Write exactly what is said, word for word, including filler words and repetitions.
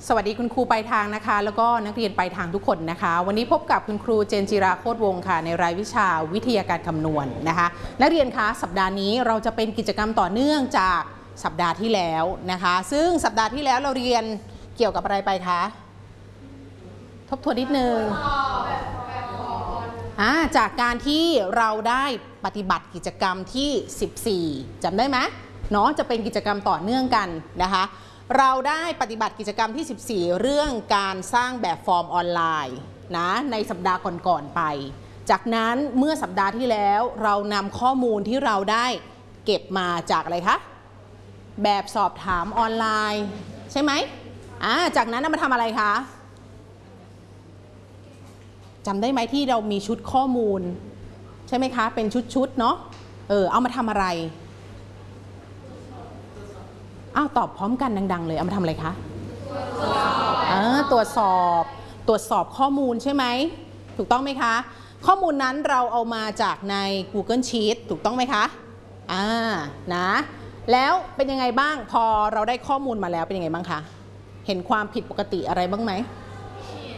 สวัสดีคุณครูปลายทางนะคะแล้วก็นักเรียนปลายทางทุกคนนะคะวันนี้พบกับคุณครูเจนจิราโคตรวงศ์ค่ะในรายวิชาวิทยาการคำนวณนะคะนักเรียนคะสัปดาห์นี้เราจะเป็นกิจกรรมต่อเนื่องจากสัปดาห์ที่แล้วนะคะซึ่งสัปดาห์ที่แล้วเราเรียนเกี่ยวกับอะไรไปคะทบทวนนิดนึงอ่าจากการที่เราได้ปฏิบัติกิจกรรมที่สิบสี่จำได้ไหมเนาะจะเป็นกิจกรรมต่อเนื่องกันนะคะเราได้ปฏิบัติกิจกรรมที่สิบสี่เรื่องการสร้างแบบฟอร์มออนไลน์นะในสัปดาห์ก่อนๆไปจากนั้นเมื่อสัปดาห์ที่แล้วเรานำข้อมูลที่เราได้เก็บมาจากอะไรคะแบบสอบถามออนไลน์ใช่ไหมอ่าจากนั้นมาทำอะไรคะจำได้ไหมที่เรามีชุดข้อมูลใช่ไหมคะเป็นชุดๆเนาะเออเอามาทำอะไรอ้าวตอบพร้อมกันดังๆเลยเอามาทำอะไรคะเออตรวจสอบตรวจสอบข้อมูลใช่ไหมถูกต้องไหมคะข้อมูลนั้นเราเอามาจากใน Google Sheet ถูกต้องไหมคะอ่านะแล้วเป็นยังไงบ้างพอเราได้ข้อมูลมาแล้วเป็นยังไงบ้างคะเห็นความผิดปกติอะไรบ้างไหม